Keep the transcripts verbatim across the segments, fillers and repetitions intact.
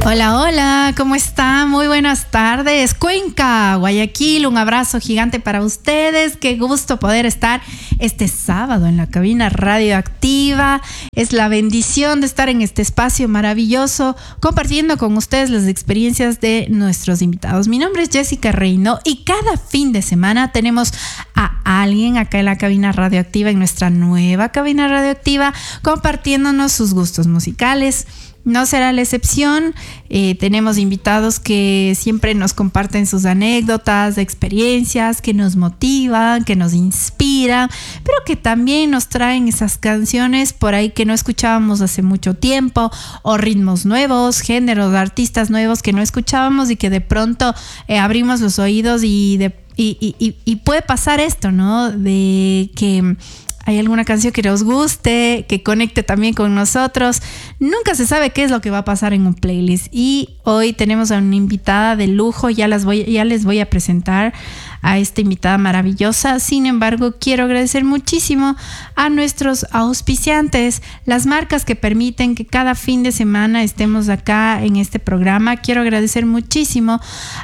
Hola, hola, ¿cómo están? Muy buenas tardes. Cuenca, Guayaquil, un abrazo gigante para ustedes. Qué gusto poder estar este sábado en la cabina radioactiva. Es la bendición de estar en este espacio maravilloso, compartiendo con ustedes las experiencias de nuestros invitados. Mi nombre es Jessica Reino y cada fin de semana tenemos a alguien acá en la cabina radioactiva, en nuestra nueva cabina radioactiva, compartiéndonos sus gustos musicales. No será la excepción. Eh, tenemos invitados que siempre nos comparten sus anécdotas, experiencias, que nos motivan, que nos inspiran, pero que también nos traen esas canciones por ahí que no escuchábamos hace mucho tiempo, o ritmos nuevos, géneros, artistas nuevos que no escuchábamos y que de pronto eh, abrimos los oídos y, de, y, y, y, y puede pasar esto, ¿no? De que hay alguna canción que nos guste, que conecte también con nosotros. Nunca se sabe qué es lo que va a pasar en un playlist. Y hoy tenemos a una invitada de lujo. Ya, las voy, ya les voy a presentar a esta invitada maravillosa. Sin embargo, quiero agradecer muchísimo a nuestros auspiciantes, las marcas que permiten que cada fin de semana estemos acá en este programa. Quiero agradecer muchísimo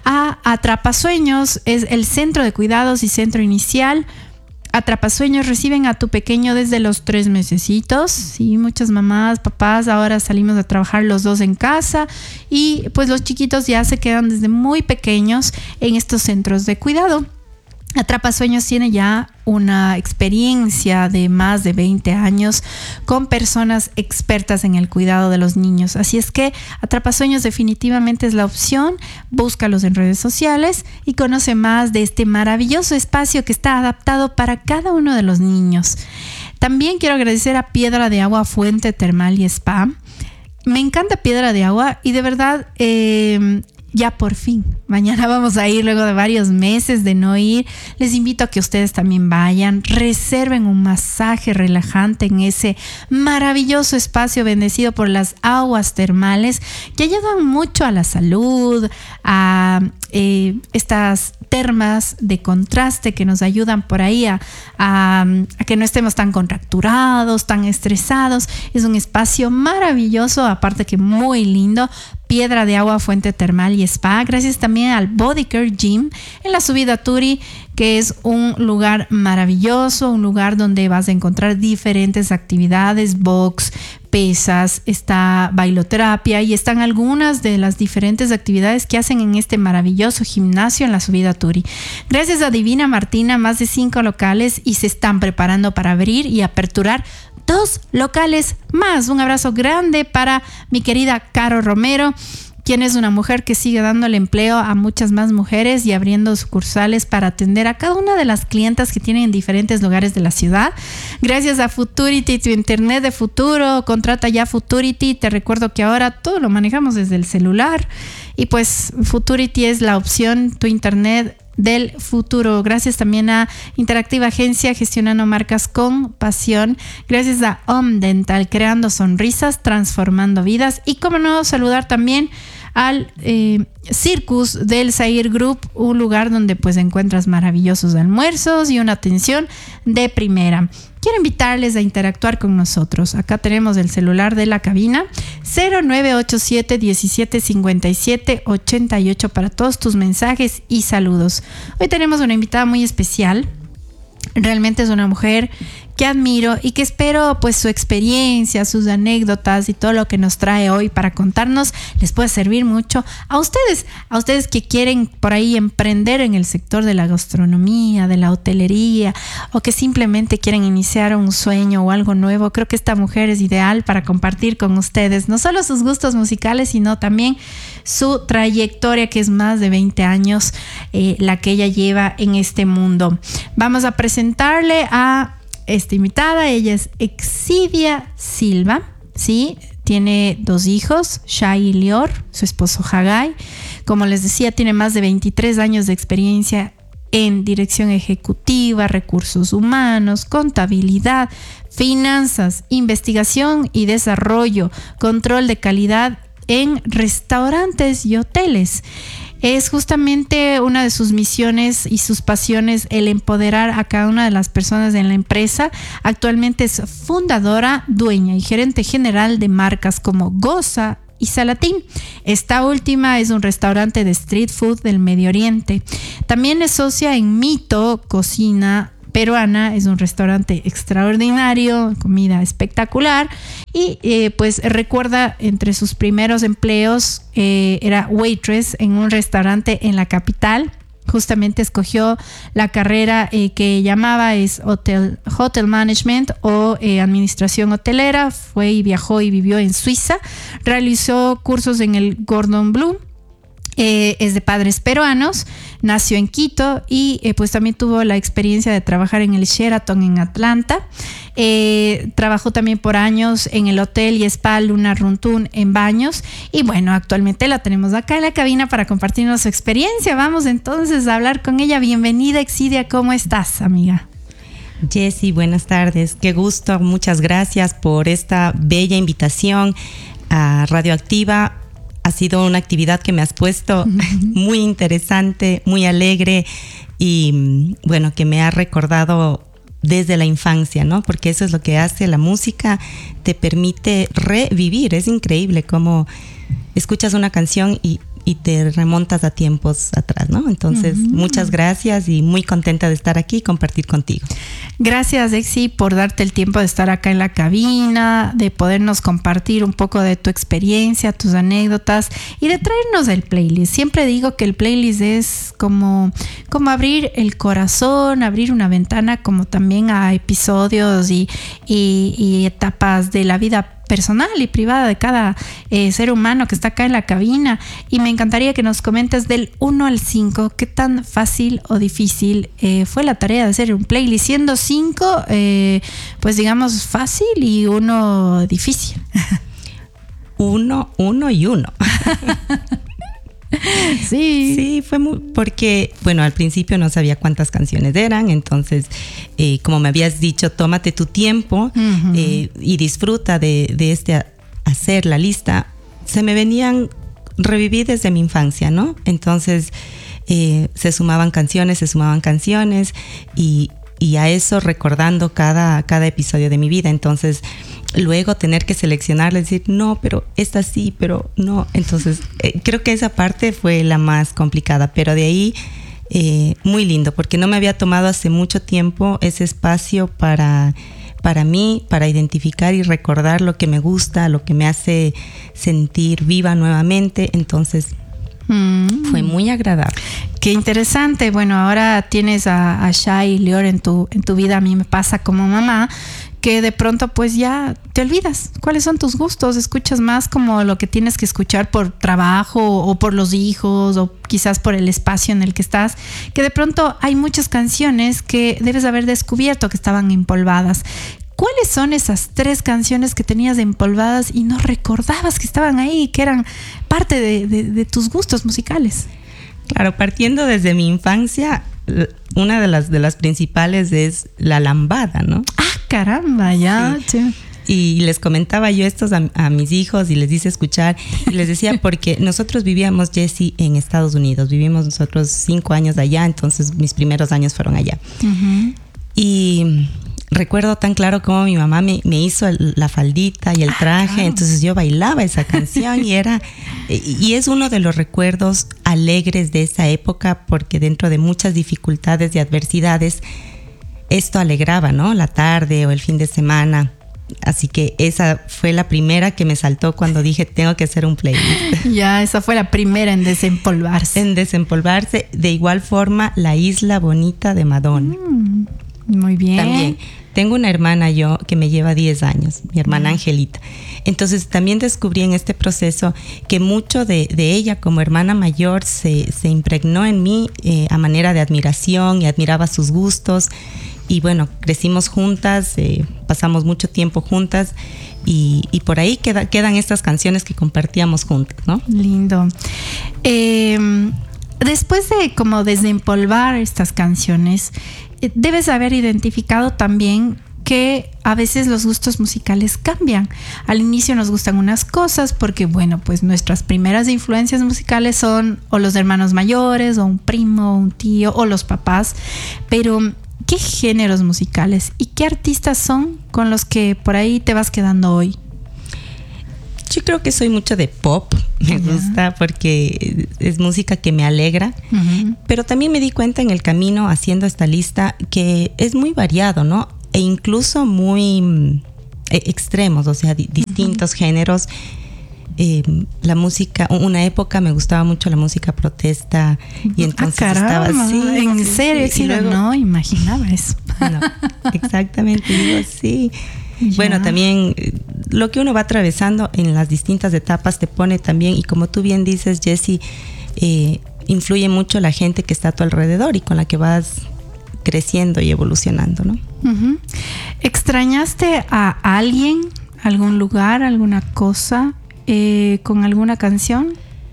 a Atrapasueños, es el centro de cuidados y centro inicial. Atrapasueños, reciben a tu pequeño desde los tres mesecitos. Sí, muchas mamás, papás, ahora salimos a trabajar los dos en casa y pues los chiquitos ya se quedan desde muy pequeños en estos centros de cuidado. Atrapasueños tiene ya una experiencia de más de veinte años con personas expertas en el cuidado de los niños. Así es que Atrapasueños definitivamente es la opción. Búscalos en redes sociales y conoce más de este maravilloso espacio que está adaptado para cada uno de los niños. También quiero agradecer a Piedra de Agua Fuente Termal y Spa. Me encanta Piedra de Agua y de verdad... Eh, Ya por fin, mañana vamos a ir luego de varios meses de no ir. Les invito a que ustedes también vayan, reserven un masaje relajante en ese maravilloso espacio bendecido por las aguas termales que ayudan mucho a la salud, a eh, estas termas de contraste que nos ayudan por ahí a, a, a que no estemos tan contracturados, tan estresados. Es un espacio maravilloso, aparte que muy lindo. Piedra de Agua Fuente Termal y Spa. Gracias también al Bodycare Gym en la subida Turi, que es un lugar maravilloso, un lugar donde vas a encontrar diferentes actividades, box, pesas, está bailoterapia y están algunas de las diferentes actividades que hacen en este maravilloso gimnasio en la subida Turi. Gracias a Divina Martina, más de cinco locales y se están preparando para abrir y aperturar dos locales más. Un abrazo grande para mi querida Caro Romero, quien es una mujer que sigue dándole empleo a muchas más mujeres y abriendo sucursales para atender a cada una de las clientas que tienen en diferentes lugares de la ciudad. Gracias a Futurity, tu internet de futuro. Contrata ya Futurity. Te recuerdo que ahora todo lo manejamos desde el celular y pues Futurity es la opción, tu internet del futuro. Gracias también a Interactiva Agencia, gestionando marcas con pasión. Gracias a Om Dental, creando sonrisas, transformando vidas. Y como no, saludar también al eh, Circus del Zair Group, un lugar donde pues encuentras maravillosos almuerzos y una atención de primera. Quiero invitarles a interactuar con nosotros. Acá tenemos el celular de la cabina cero nueve ocho siete, diecisiete cincuenta y siete, ochenta y ocho para todos tus mensajes y saludos. Hoy tenemos una invitada muy especial. Realmente es una mujer que admiro y que espero pues su experiencia, sus anécdotas y todo lo que nos trae hoy para contarnos les puede servir mucho a ustedes, a ustedes que quieren por ahí emprender en el sector de la gastronomía, de la hotelería o que simplemente quieren iniciar un sueño o algo nuevo. Creo que esta mujer es ideal para compartir con ustedes no solo sus gustos musicales, sino también su trayectoria, que es más de veinte años eh, la que ella lleva en este mundo. Vamos a presentarle a esta invitada. Ella es Exidia Silva, ¿sí? Tiene dos hijos, Shai y Lior, su esposo Hagai. Como les decía, tiene más de veintitrés años de experiencia en dirección ejecutiva, recursos humanos, contabilidad, finanzas, investigación y desarrollo, control de calidad en restaurantes y hoteles. Es justamente una de sus misiones y sus pasiones el empoderar a cada una de las personas en la empresa. Actualmente es fundadora, dueña y gerente general de marcas como Goza, y Salatín. Esta última es un restaurante de street food del Medio Oriente. También es socia en Mito Cocina Peruana, es un restaurante extraordinario, comida espectacular. Y eh, pues recuerda, entre sus primeros empleos eh, era waitress en un restaurante en la capital. Justamente escogió la carrera eh, que llamaba es Hotel, Hotel Management o eh, Administración Hotelera. Fue y viajó y vivió en Suiza. Realizó cursos en el Gordon Blum. Eh, es de padres peruanos, nació en Quito y eh, pues también tuvo la experiencia de trabajar en el Sheraton en Atlanta. Eh, trabajó también por años en el hotel y spa Luna Runtún en Baños. Y bueno, actualmente la tenemos acá en la cabina para compartirnos su experiencia. Vamos entonces a hablar con ella. Bienvenida, Exidia. ¿Cómo estás, amiga? Jessy, buenas tardes. Qué gusto. Muchas gracias por esta bella invitación a Radioactiva. Ha sido una actividad que me has puesto muy interesante, muy alegre y bueno, que me ha recordado desde la infancia, ¿no? Porque eso es lo que hace la música, te permite revivir. Es increíble cómo escuchas una canción y, y te remontas a tiempos atrás, ¿no? Entonces, uh-huh. muchas gracias y muy contenta de estar aquí y compartir contigo. Gracias, Exi, por darte el tiempo de estar acá en la cabina, de podernos compartir un poco de tu experiencia, tus anécdotas y de traernos el playlist. Siempre digo que el playlist es como, como abrir el corazón, abrir una ventana como también a episodios y, y, y etapas de la vida personal y privada de cada eh, ser humano que está acá en la cabina. Y me encantaría que nos comentes del uno al cinco qué tan fácil o difícil eh, fue la tarea de hacer un playlist, siendo cinco eh, pues digamos fácil y uno difícil. Uno, uno y uno. Sí. Sí, fue muy, porque, bueno, al principio no sabía cuántas canciones eran, entonces, eh, como me habías dicho, tómate tu tiempo uh-huh. eh, y disfruta de, de este hacer la lista. Se me venían, reviví desde mi infancia, ¿no? Entonces, eh, se sumaban canciones, se sumaban canciones y, y a eso recordando cada, cada episodio de mi vida. Entonces, luego tener que seleccionar, decir, no, pero esta sí, pero no. Entonces, eh, creo que esa parte fue la más complicada, pero de ahí, eh, muy lindo, porque no me había tomado hace mucho tiempo ese espacio para, para mí, para identificar y recordar lo que me gusta, lo que me hace sentir viva nuevamente. Entonces, mm. fue muy agradable. Qué interesante. Bueno, ahora tienes a, a Shai y Lior en tu, en tu vida. A mí me pasa como mamá, que de pronto pues ya te olvidas cuáles son tus gustos, escuchas más como lo que tienes que escuchar por trabajo o por los hijos o quizás por el espacio en el que estás, que de pronto hay muchas canciones que debes haber descubierto que estaban empolvadas. ¿Cuáles son esas tres canciones que tenías empolvadas y no recordabas que estaban ahí, que eran parte de, de, de tus gustos musicales? Claro, partiendo desde mi infancia, una de las, de las principales es la lambada, ¿no? Ah, caramba, ya. Sí. Y les comentaba yo estos a, a mis hijos y les hice escuchar y les decía porque nosotros vivíamos, Jessy, en Estados Unidos. Vivimos nosotros cinco años allá, entonces mis primeros años fueron allá. Uh-huh. Y recuerdo tan claro cómo mi mamá me, me hizo el, la faldita y el traje, ah, entonces yo bailaba esa canción y era y es uno de los recuerdos alegres de esa época, porque dentro de muchas dificultades y adversidades esto alegraba, ¿no? La tarde o el fin de semana. Así que esa fue la primera que me saltó cuando dije tengo que hacer un playlist. Ya, esa fue la primera en desempolvarse. En desempolvarse. De igual forma, La Isla Bonita de Madonna. Mm, muy bien. También tengo una hermana yo que me lleva diez años, mi hermana mm. Angelita. Entonces también descubrí en este proceso que mucho de, de ella como hermana mayor se, se impregnó en mí eh, a manera de admiración y admiraba sus gustos. Y bueno, crecimos juntas, eh, pasamos mucho tiempo juntas y, y por ahí queda, quedan estas canciones que compartíamos juntas, ¿no? Lindo. Eh, después de como desempolvar estas canciones, eh, debes haber identificado también que a veces los gustos musicales cambian. Al inicio nos gustan unas cosas porque, bueno, pues nuestras primeras influencias musicales son o los hermanos mayores, o un primo, o un tío, o los papás, pero ¿qué géneros musicales y qué artistas son con los que por ahí te vas quedando hoy? Yo creo que soy mucho de pop, me yeah. gusta porque es música que me alegra, uh-huh. pero también me di cuenta en el camino haciendo esta lista que es muy variado, ¿no? E incluso muy eh, extremos, o sea, di- distintos uh-huh. géneros. Eh, la música, una época me gustaba mucho la música protesta y entonces ah, estaba así. ¿En sí, serio? Sí, sí, luego, no imaginaba eso. No, exactamente, digo sí. Ya. Bueno, también lo que uno va atravesando en las distintas etapas te pone también, y como tú bien dices, Jessie, eh, influye mucho la gente que está a tu alrededor y con la que vas creciendo y evolucionando, ¿no? Uh-huh. ¿Extrañaste a alguien, algún lugar, alguna cosa eh, con alguna canción?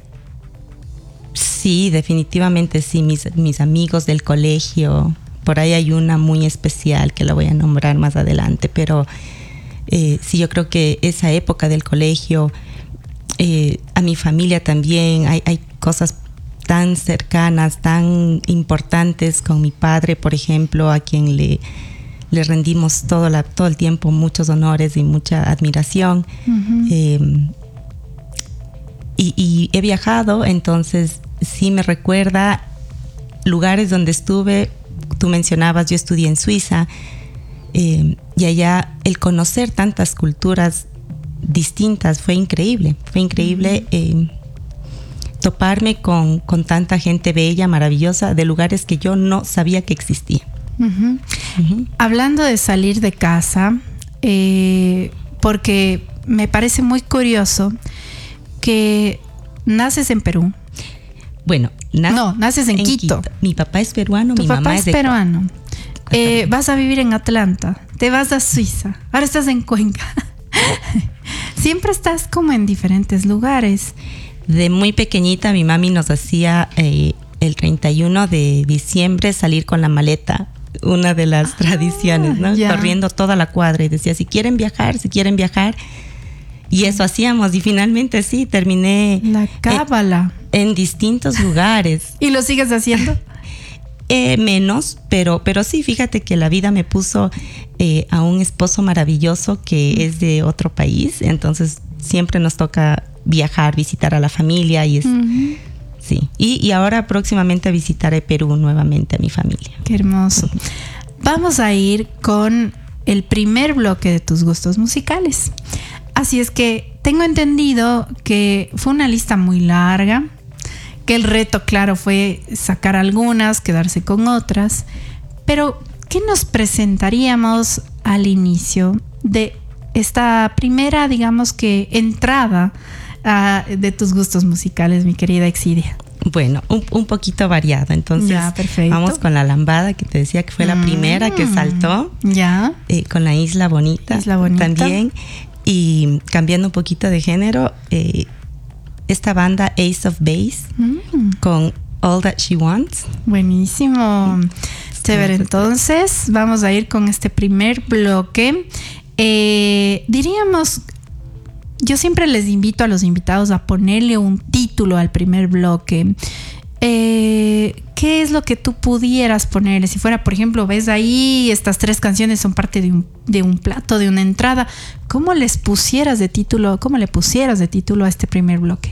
Sí, definitivamente sí, mis, mis amigos del colegio. Por ahí hay una muy especial que la voy a nombrar más adelante, pero eh, sí, yo creo que esa época del colegio, eh, a mi familia también, hay, hay cosas tan cercanas, tan importantes con mi padre, por ejemplo, a quien le, le rendimos todo, la, todo el tiempo muchos honores y mucha admiración. Uh-huh. Eh, y, y he viajado, entonces sí me recuerda lugares donde estuve. Tú mencionabas, yo estudié en Suiza, eh, y allá el conocer tantas culturas distintas fue increíble, fue increíble uh-huh. eh, toparme con, con tanta gente bella, maravillosa, de lugares que yo no sabía que existían. Uh-huh. Uh-huh. Hablando de salir de casa, eh, porque me parece muy curioso que naces en Perú. Bueno, na- no, naces en, en Quito. Quito. Mi papá es peruano, tu mi papá mamá es, es de peruano. Eh, vas a vivir en Atlanta, te vas a Suiza, ahora estás en Cuenca. Siempre estás como en diferentes lugares. De muy pequeñita mi mami nos hacía eh, el treinta y uno de diciembre salir con la maleta, una de las ah, tradiciones, ¿no? Ya. Corriendo toda la cuadra y decía, si quieren viajar, si quieren viajar. Y eso hacíamos y finalmente sí, terminé... La cábala. En, en distintos lugares. ¿Y lo sigues haciendo? Eh, menos, pero, pero sí, fíjate que la vida me puso eh, a un esposo maravilloso que mm. es de otro país, entonces siempre nos toca viajar, visitar a la familia y es... Mm-hmm. Sí, y, y ahora próximamente visitaré Perú nuevamente a mi familia. Qué hermoso. Mm. Vamos a ir con el primer bloque de tus gustos musicales. Así es que tengo entendido que fue una lista muy larga, que el reto, claro, fue sacar algunas, quedarse con otras, pero ¿qué nos presentaríamos al inicio de esta primera, digamos que, entrada uh, de tus gustos musicales, mi querida Exidia? Bueno, un, un poquito variado, entonces ya, vamos con La Lambada, que te decía que fue la mm, primera que saltó, ya, eh, con La Isla Bonita, Isla Bonita también. Y cambiando un poquito de género, eh, esta banda Ace of Base mm. con All That She Wants. Buenísimo. Chévere, entonces vamos a ir con este primer bloque. Eh, diríamos, yo siempre les invito a los invitados a ponerle un título al primer bloque. Eh, ¿Qué es lo que tú pudieras ponerle? Si fuera, por ejemplo, ves ahí, estas tres canciones son parte de un, de un plato, de una entrada. ¿Cómo les pusieras de título, cómo le pusieras de título a este primer bloque?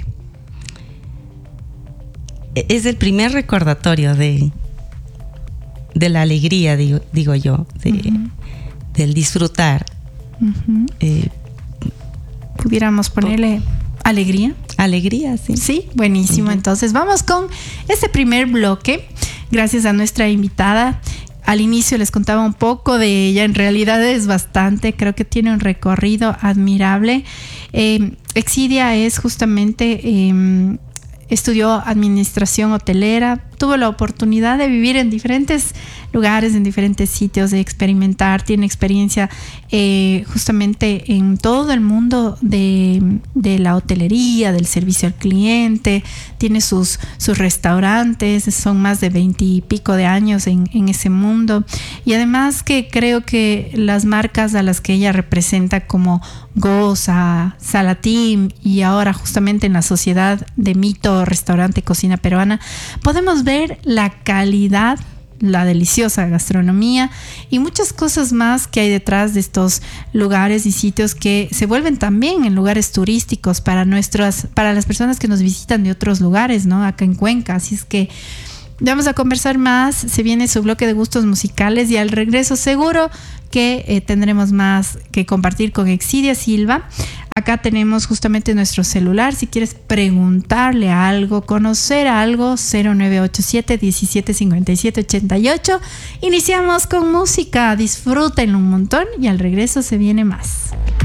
Es el primer recordatorio de, de la alegría, digo, digo yo, de, uh-huh. del disfrutar. Uh-huh. Eh, ¿Pudiéramos ponerle alegría? Alegría, sí. Sí, buenísimo. Uh-huh. Entonces vamos con este primer bloque. Gracias a nuestra invitada. Al inicio les contaba un poco de ella. En realidad es bastante. Creo que tiene un recorrido admirable. Eh, Exidia es justamente... Eh, estudió administración hotelera, tuvo la oportunidad de vivir en diferentes lugares, en diferentes sitios, de experimentar, tiene experiencia eh, justamente en todo el mundo de, de la hotelería, del servicio al cliente, tiene sus, sus restaurantes, son más de veinte y pico de años en, en ese mundo, y además que creo que las marcas a las que ella representa como Goza, Salatín y ahora justamente en la sociedad de Mito, restaurante, cocina peruana, podemos ver la calidad la deliciosa gastronomía y muchas cosas más que hay detrás de estos lugares y sitios que se vuelven también en lugares turísticos para nuestras, para las personas que nos visitan de otros lugares, ¿no? Acá en Cuenca. Así es que vamos a conversar más, se viene su bloque de gustos musicales y al regreso seguro que eh, tendremos más que compartir con Exidia Silva. Acá tenemos justamente nuestro celular, si quieres preguntarle algo, conocer algo, cero nueve ocho siete, diecisiete cincuenta y siete ochenta y ocho. Iniciamos con música, disfrútenlo un montón y al regreso se viene más.